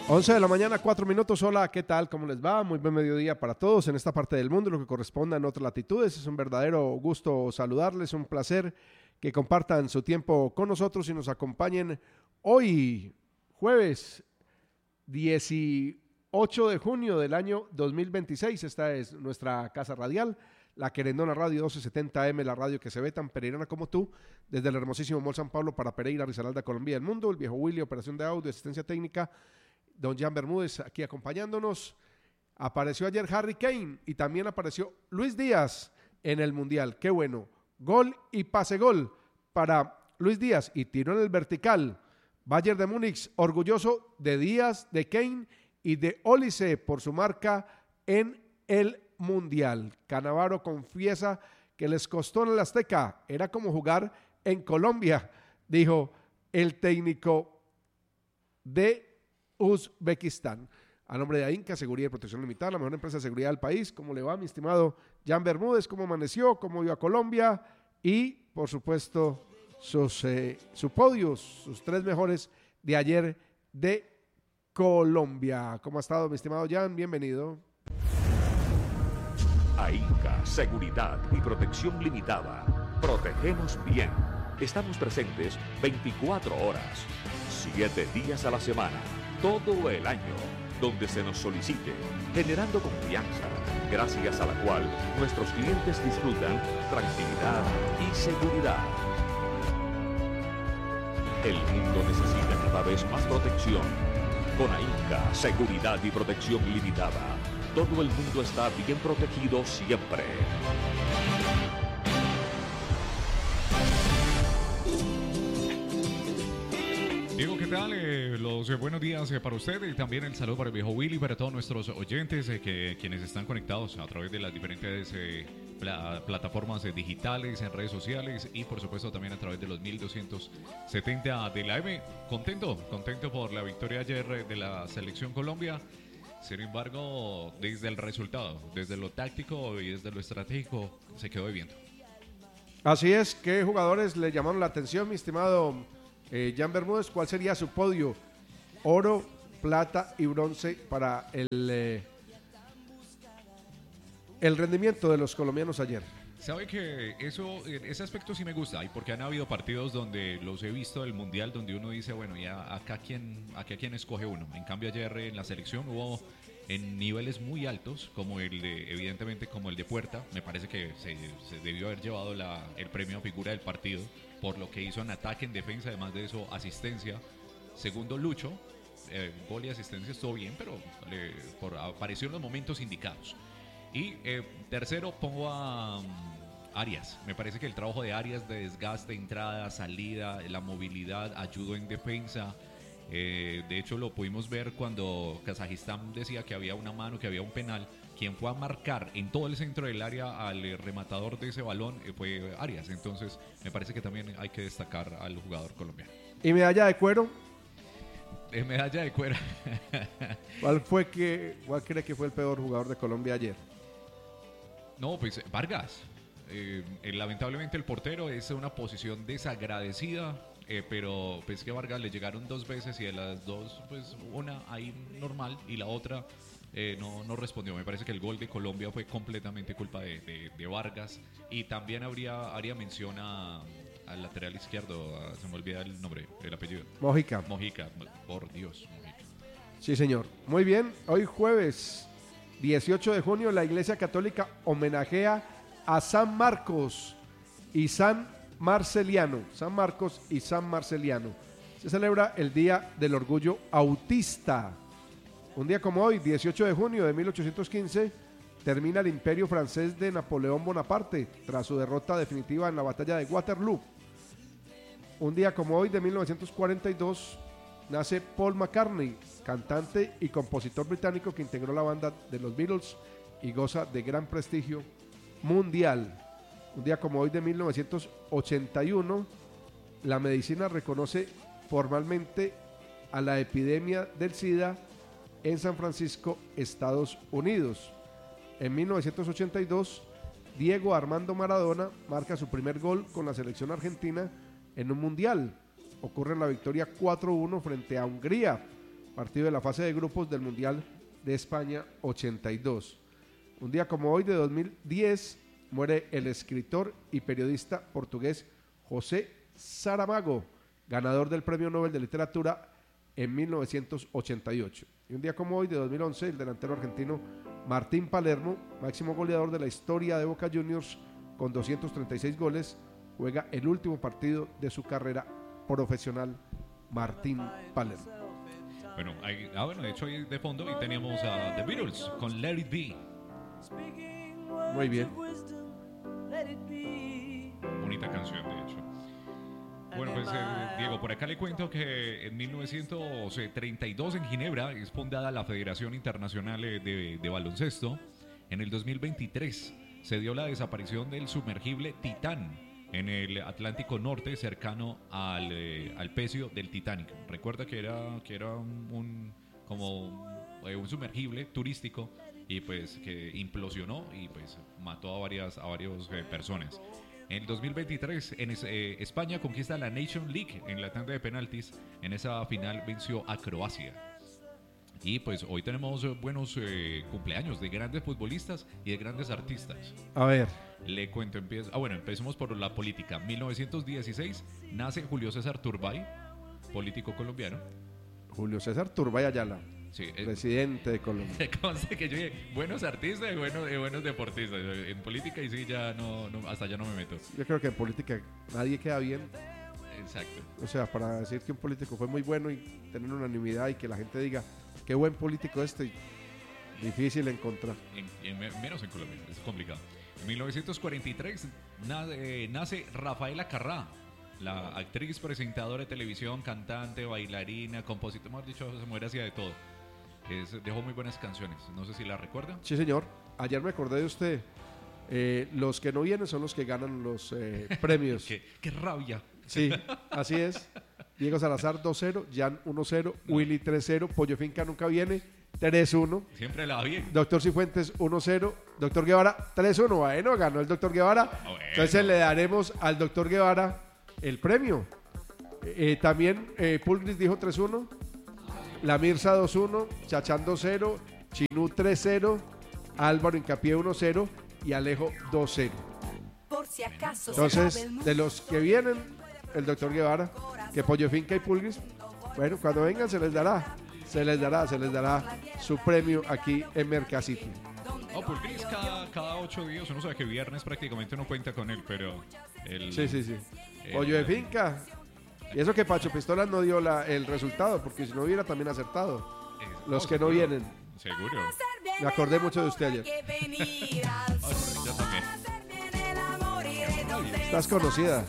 11 de la mañana, 4 minutos. Hola, ¿qué tal? ¿Cómo les va? Muy buen mediodía para todos en esta parte del mundo, lo que corresponda en otras latitudes. Es un verdadero gusto saludarles, un placer que compartan su tiempo con nosotros y nos acompañen hoy, jueves 18 de junio del año 2026. Esta es nuestra casa radial, la Querendona Radio 1270M, la radio que se ve tan peregrina como tú, desde el hermosísimo Mall San Pablo para Pereira, Risaralda, Colombia, el mundo. El viejo Willy, operación de audio, asistencia técnica. Don Jan Bermúdez aquí acompañándonos. Apareció ayer Harry Kane y también apareció Luis Díaz en el Mundial. Qué bueno. Gol y pase gol para Luis Díaz y tiró en el vertical. Bayern de Múnich, orgulloso de Díaz, de Kane y de Olise por su marca en el Mundial. Cannavaro confiesa que les costó en el Azteca. Era como jugar en Colombia, dijo el técnico de Uzbekistán. A nombre de AINCA, Seguridad y Protección Limitada, la mejor empresa de seguridad del país. ¿Cómo le va, mi estimado Jan Bermúdez? ¿Cómo amaneció? ¿Cómo vio a Colombia? Y, por supuesto, sus podios, sus 3 mejores de ayer de Colombia. ¿Cómo ha estado, mi estimado Jan? Bienvenido. AINCA, Seguridad y Protección Limitada. Protegemos bien. Estamos presentes 24 horas, 7 días a la semana, todo el año, donde se nos solicite, generando confianza, gracias a la cual nuestros clientes disfrutan tranquilidad y seguridad. El mundo necesita cada vez más protección. Con AINCA, Seguridad y Protección Limitada, todo el mundo está bien protegido siempre. Diego, ¿qué tal? Los buenos días para usted y también el saludo para el viejo Willy, para todos nuestros oyentes quienes están conectados a través de las diferentes plataformas digitales, en redes sociales y por supuesto también a través de los 1270 de la M. Contento por la victoria ayer de la Selección Colombia. Sin embargo, desde el resultado, desde lo táctico y desde lo estratégico, se quedó debiendo. Así es. ¿Qué jugadores le llamaron la atención, mi estimado Jan Bermúdez? ¿Cuál sería su podio? Oro, plata y bronce para el rendimiento de los colombianos ayer. Sabe que ese aspecto sí me gusta, y porque han habido partidos donde los he visto del Mundial donde uno dice, bueno, ya acá quién escoge uno. En cambio ayer en la selección hubo en niveles muy altos, como evidentemente como el de Puerta. Me parece que se debió haber llevado el premio a figura del partido por lo que hizo en ataque, en defensa, además de eso asistencia. Segundo, Lucho, gol y asistencia estuvo bien, pero apareció en los momentos indicados. Y tercero pongo a Arias. Me parece que el trabajo de Arias de desgaste, entrada, salida, la movilidad, ayudó en defensa. De hecho lo pudimos ver cuando Kazajistán decía que había una mano, que había un penal. Quien fue a marcar en todo el centro del área al rematador de ese balón fue Arias. Entonces me parece que también hay que destacar al jugador colombiano. ¿Y medalla de cuero? Medalla de cuero. ¿Cuál cree que fue el peor jugador de Colombia ayer? No, pues Vargas. Lamentablemente el portero es una posición desagradecida, pero pues que a Vargas le llegaron 2 veces y de las 2, pues una ahí normal y la otra no respondió. Me parece que el gol de Colombia fue completamente culpa de Vargas. Y también haría mención al lateral izquierdo, se me olvida el nombre, el apellido. Mojica, por Dios, Mojica. Sí, señor. Muy bien, hoy jueves 18 de junio la Iglesia Católica homenajea a San Marcos y San Marceliano. San Marcos y San Marceliano. Se celebra el Día del Orgullo Autista. Un día como hoy, 18 de junio de 1815, termina el imperio francés de Napoleón Bonaparte tras su derrota definitiva en la batalla de Waterloo. Un día como hoy de 1942 nace Paul McCartney, cantante y compositor británico que integró la banda de los Beatles y goza de gran prestigio mundial. Un día como hoy de 1981, la medicina reconoce formalmente a la epidemia del SIDA en San Francisco, Estados Unidos. En 1982, Diego Armando Maradona marca su primer gol con la selección argentina en un mundial. Ocurre en la victoria 4-1 frente a Hungría. partido de la fase de grupos del Mundial de España 82. Un día como hoy de 2010 muere el escritor y periodista portugués José Saramago, ganador del Premio Nobel de Literatura en 1988. Y un día como hoy de 2011, el delantero argentino Martín Palermo, máximo goleador de la historia de Boca Juniors con 236 goles, juega el último partido de su carrera profesional. Martín Palermo. Bueno, de hecho ahí de fondo y teníamos a The Beatles con Let It Be. Muy bien. Bonita canción, de hecho. Bueno, pues Diego, por acá le cuento que en 1932 en Ginebra es fundada la Federación Internacional de Baloncesto. En el 2023 se dio la desaparición del sumergible Titán en el Atlántico Norte, cercano al pecio del Titanic. Recuerda que era un sumergible turístico y pues que implosionó y pues mató a varias personas. En el 2023 España conquista la Nation League en la tanda de penaltis. En esa final venció a Croacia. Y pues hoy tenemos buenos cumpleaños de grandes futbolistas y de grandes artistas. A ver. Le cuento, empecemos por la política. 1916 nace Julio César Turbay, político colombiano. Julio César Turbay Ayala, sí, presidente de Colombia. Conste que yo dije, buenos artistas y buenos deportistas. En política y sí, ya no, hasta allá no me meto. Yo creo que en política nadie queda bien. Exacto. O sea, para decir que un político fue muy bueno y tener unanimidad y que la gente diga, qué buen político difícil encontrar. Menos en Colombia, es complicado. En 1943 nace Rafaela Carrá, la actriz, presentadora de televisión, cantante, bailarina, compositora, mejor dicho, se muere hacía de todo. Dejó muy buenas canciones, no sé si la recuerda. Sí, señor. Ayer me acordé de usted. Los que no vienen son los que ganan los premios. ¡Qué rabia! Sí, así es. Diego Salazar 2-0, Jan 1-0, no. Willy 3-0, Pollo Finca nunca viene, 3-1. Siempre la va bien. Doctor Cifuentes 1-0, Doctor Guevara 3-1. Bueno, ganó el Doctor Guevara. Bueno. Entonces le daremos al Doctor Guevara el premio. También Pulgris dijo 3-1, La Mirza 2-1, Chachán 2-0, Chinú 3-0, Álvaro Hincapié 1-0 y Alejo 2-0. Por si acaso. Entonces, de los que vienen, el Doctor Guevara, que Pollo Finca y Pulgris, bueno, cuando vengan se les dará su premio aquí en Mercasito. Pulgris cada 8 días, uno sabe que viernes prácticamente no cuenta con él, pero Sí. Pollo de Finca. Y eso que Pacho Pistolas no dio el resultado, porque si no hubiera también acertado. Los que no vienen. Seguro. Me acordé mucho de usted ayer. Yo también. Estás conocida.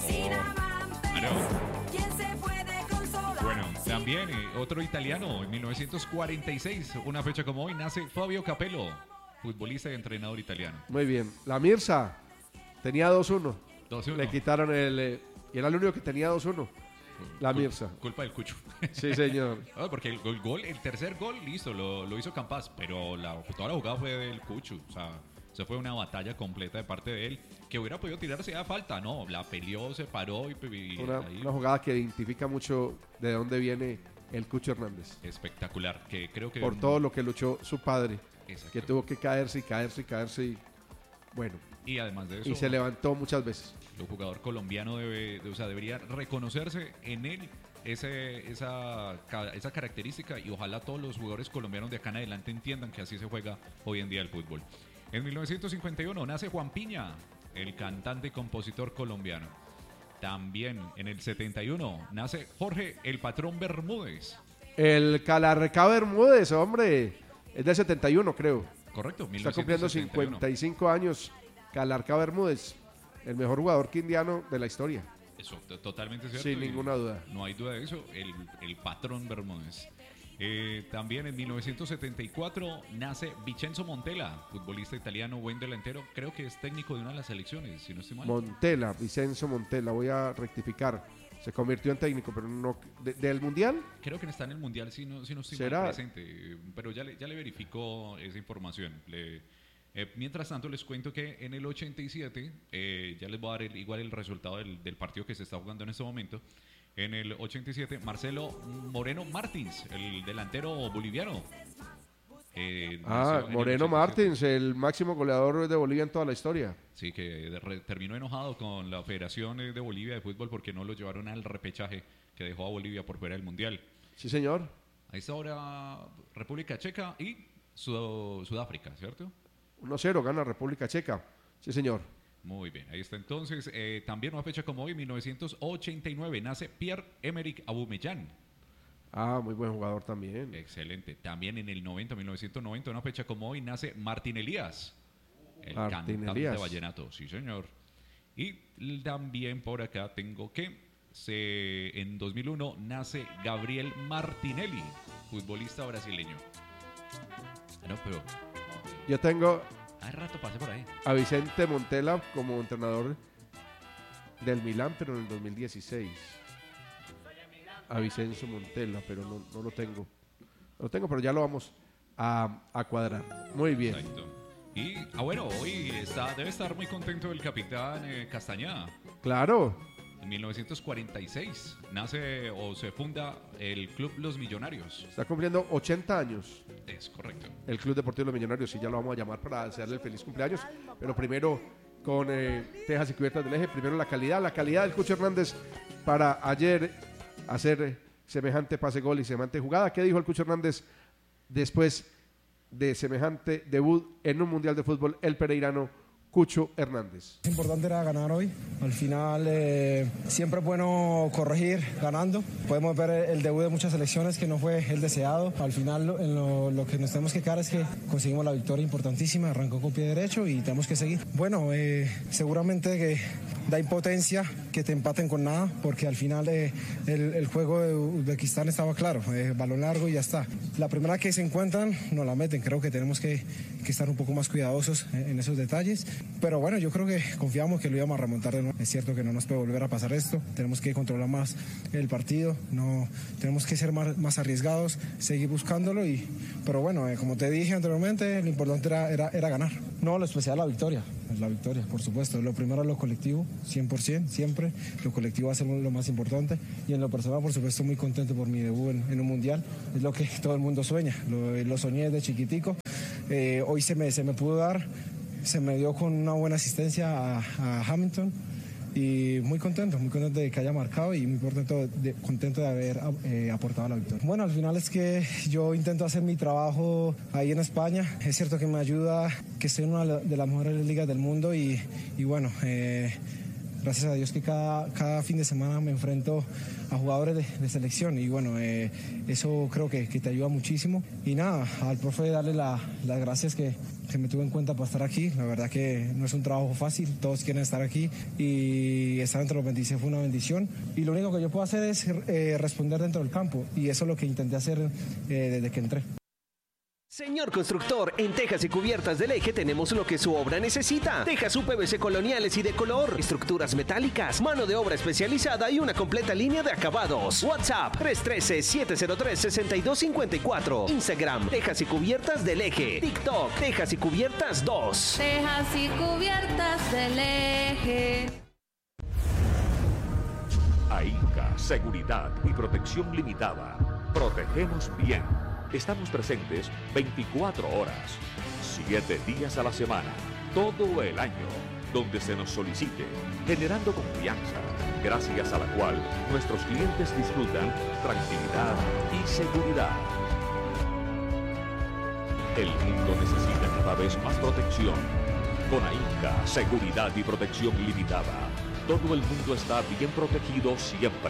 Bueno, también otro italiano, en 1946, una fecha como hoy, nace Fabio Capello, futbolista y entrenador italiano. Muy bien. La Mirza tenía 2-1. 2-1. Le quitaron y era el único que tenía 2-1. La Mirza. Culpa del Cucho. Sí, señor. Porque el tercer gol, listo, lo hizo Campas, pero toda la jugada fue del Cucho. O sea, se fue una batalla completa de parte de él, que hubiera podido tirarse a falta. No, la peleó, se paró y una jugada que identifica mucho de dónde viene el Cucho Hernández. Espectacular, que creo que... Por todo lo que luchó su padre. Exacto. Que tuvo que caerse y bueno. Y además de eso... Y se levantó muchas veces. El jugador colombiano debería reconocerse en él esa característica, y ojalá todos los jugadores colombianos de acá en adelante entiendan que así se juega hoy en día el fútbol. En 1951 nace Juan Piña, el cantante y compositor colombiano. También en el 71 nace Jorge el Patrón Bermúdez. El Calarca Bermúdez, hombre, es del 71 creo. Correcto, 1971. Está cumpliendo 55 años Calarca Bermúdez, el mejor jugador quindiano de la historia. Eso, totalmente cierto. Sin ninguna duda. No hay duda de eso, el Patrón Bermúdez. También en 1974 nace Vincenzo Montella, futbolista italiano, buen delantero, creo que es técnico de una de las selecciones, si no estoy mal. Vincenzo Montella, voy a rectificar, se convirtió en técnico, pero no del Mundial. Creo que está en el Mundial, si no estoy ¿será? mal presente, pero ya le verificó esa información. Mientras tanto les cuento que en el 87, ya les voy a dar igual el resultado del partido que se está jugando en este momento. En el 87, Marcelo Moreno Martins, el delantero boliviano. Moreno Martins, el máximo goleador de Bolivia en toda la historia. Sí, que terminó enojado con la Federación de Bolivia de Fútbol porque no lo llevaron al repechaje que dejó a Bolivia por fuera del Mundial. Sí, señor. Ahí está ahora República Checa y Sudáfrica, ¿cierto? 1-0 gana República Checa. Sí, señor. Muy bien, ahí está entonces. También una fecha como hoy, 1989, nace Pierre-Emerick Aubameyang. Muy buen jugador también. Excelente. También en el 1990, una fecha como hoy, nace Martín Elías, el cantante de vallenato. Sí, señor. Y también por acá tengo que en 2001 nace Gabriel Martinelli, futbolista brasileño. No, pero yo tengo hace rato pasé por ahí a Vicente Montella como entrenador del Milán, pero en el 2016. A Vicenzo Montella, pero no lo tengo. Lo tengo, pero ya lo vamos a cuadrar. Muy bien. Exacto. Y, bueno, hoy debe estar muy contento el capitán Castañeda. Claro. En 1946 nace o se funda el Club Los Millonarios. Está cumpliendo 80 años. Es correcto. El Club Deportivo Los Millonarios, y ya lo vamos a llamar para desearle el feliz cumpleaños. Pero primero con tejas y cubiertas del eje. Primero la calidad del Cucho Hernández para ayer hacer semejante pase gol y semejante jugada. ¿Qué dijo el Cucho Hernández después de semejante debut en un Mundial de Fútbol? El pereirano Cucho Hernández. Lo importante era ganar hoy. Al final siempre es bueno corregir ganando. Podemos ver el debut de muchas selecciones que no fue el deseado. Al final lo que nos tenemos que quedar es que conseguimos la victoria importantísima. Arrancó con pie derecho y tenemos que seguir. Bueno, seguramente que da impotencia que te empaten con nada, porque al final el juego de Uzbekistán estaba claro, balón largo y ya está. La primera que se encuentran no la meten. Creo que tenemos que estar un poco más cuidadosos en esos detalles. Pero bueno, yo creo que confiamos que lo íbamos a remontar de nuevo. Es cierto que no nos puede volver a pasar esto. Tenemos que controlar más el partido. No, tenemos que ser más arriesgados, seguir buscándolo. Pero bueno, como te dije anteriormente, lo importante era ganar. No, lo especial la victoria. La victoria, por supuesto. Lo primero es lo colectivo, 100%, siempre. Lo colectivo va a ser lo más importante. Y en lo personal, por supuesto, muy contento por mi debut en un mundial. Es lo que todo el mundo sueña. Lo soñé desde chiquitico. Hoy se me pudo dar. Se me dio con una buena asistencia a Hamilton y muy contento de que haya marcado y muy contento de haber aportado la victoria. Bueno, al final es que yo intento hacer mi trabajo ahí en España. Es cierto que me ayuda, que estoy en una de las mejores ligas del mundo y bueno, gracias a Dios que cada fin de semana me enfrento a jugadores de selección y bueno, eso creo que te ayuda muchísimo. Y nada, al profe darle las gracias que me tuvo en cuenta para estar aquí. La verdad que no es un trabajo fácil, todos quieren estar aquí y estar entre los 26 fue una bendición. Y lo único que yo puedo hacer es responder dentro del campo y eso es lo que intenté hacer desde que entré. Señor constructor, en Tejas y Cubiertas del Eje tenemos lo que su obra necesita. Tejas UPVC coloniales y de color, estructuras metálicas, mano de obra especializada y una completa línea de acabados. WhatsApp 313-703-6254. Instagram Tejas y Cubiertas del Eje. TikTok Tejas y Cubiertas 2. Tejas y Cubiertas del Eje. AINCA, Seguridad y Protección Limitada. Protegemos bien. Estamos presentes 24 horas, 7 días a la semana, todo el año, donde se nos solicite, generando confianza, gracias a la cual nuestros clientes disfrutan tranquilidad y seguridad. El mundo necesita cada vez más protección. Con AINCA, Seguridad y Protección Limitada, todo el mundo está bien protegido siempre.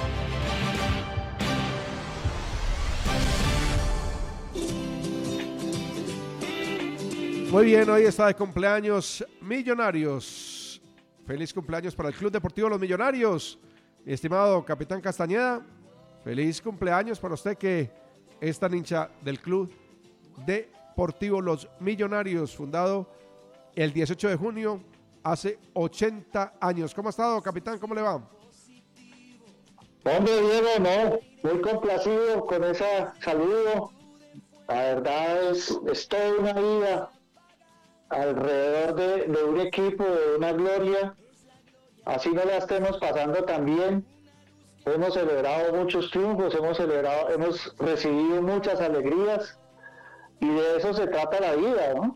Muy bien, hoy está de cumpleaños Millonarios. Feliz cumpleaños para el Club Deportivo Los Millonarios. Mi estimado capitán Castañeda, feliz cumpleaños para usted que es tan hincha del Club Deportivo Los Millonarios, fundado el 18 de junio, hace 80 años. ¿Cómo ha estado, capitán? ¿Cómo le va? Hombre, Diego, no, muy complacido con ese saludo. La verdad es toda una vida alrededor de un equipo, de una gloria, así no la estemos pasando tan bien, hemos celebrado muchos triunfos, hemos recibido muchas alegrías, y de eso se trata la vida, ¿no?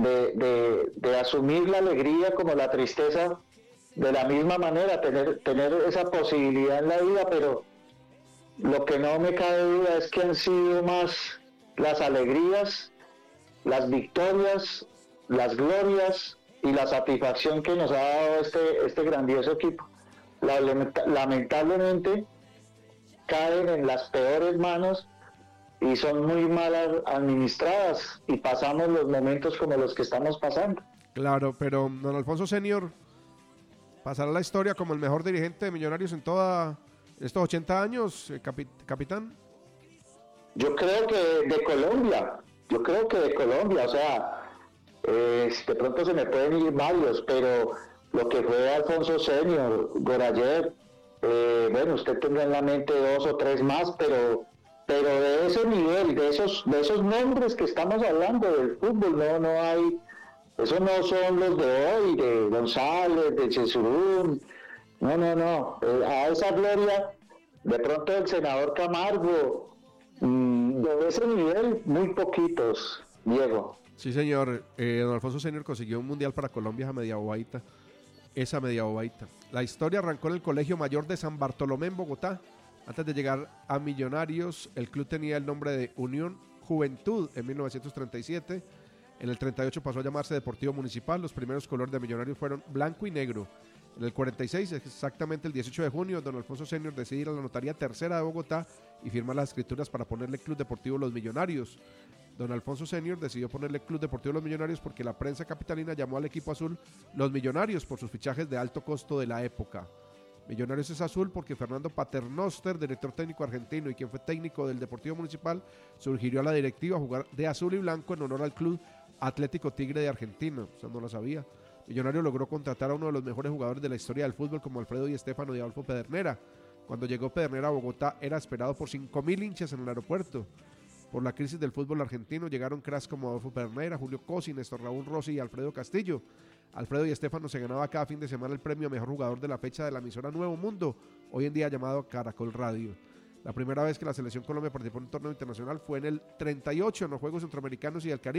De asumir la alegría como la tristeza de la misma manera, tener esa posibilidad en la vida, pero lo que no me cabe duda es que han sido más las alegrías, las victorias, las glorias y la satisfacción que nos ha dado este grandioso equipo. Lamentablemente caen en las peores manos y son muy mal administradas, y pasamos los momentos como los que estamos pasando. Claro, pero don Alfonso Senior pasará a la historia como el mejor dirigente de Millonarios en estos 80 años, capitán. Yo creo que de Colombia, o sea, de pronto se me pueden ir varios, pero lo que fue Alfonso Senior, Gorayev, bueno, usted tendrá en la mente 2 o 3 más, pero de ese nivel, de esos nombres que estamos hablando del fútbol, no hay, esos no son los de hoy, de González, de Cesurún, no, a esa gloria, de pronto el senador Camargo, de ese nivel, muy poquitos, Diego. Sí, señor. Don Alfonso Senior consiguió un mundial para Colombia esa media bobaita. La historia arrancó en el Colegio Mayor de San Bartolomé en Bogotá. Antes de llegar a Millonarios, el club tenía el nombre de Unión Juventud en 1937. En el 38 pasó a llamarse Deportivo Municipal. Los primeros colores de Millonarios fueron blanco y negro. En el 46, exactamente el 18 de junio, don Alfonso Senior decide ir a la Notaría Tercera de Bogotá y firmar las escrituras para ponerle Club Deportivo Los Millonarios. Don Alfonso Senior decidió ponerle Club Deportivo Los Millonarios porque la prensa capitalina llamó al equipo azul Los Millonarios por sus fichajes de alto costo de la época. Millonarios es azul porque Fernando Paternoster, director técnico argentino y quien fue técnico del Deportivo Municipal, sugirió a la directiva a jugar de azul y blanco en honor al Club Atlético Tigre de Argentina. O sea, no lo sabía. Millonarios logró contratar a uno de los mejores jugadores de la historia del fútbol como Alfredo Di Stéfano y Adolfo Pedernera. Cuando llegó Pedernera a Bogotá era esperado por 5.000 hinchas en el aeropuerto. Por la crisis del fútbol argentino llegaron cracks como Adolfo Pedernera, Julio Cosi, Néstor Raúl Rossi y Alfredo Castillo. Alfredo Di Stéfano se ganaba cada fin de semana el premio a mejor jugador de la fecha de la emisora Nuevo Mundo, hoy en día llamado Caracol Radio. La primera vez que la selección Colombia participó en un torneo internacional fue en el 38 en los Juegos Centroamericanos y del Caribe.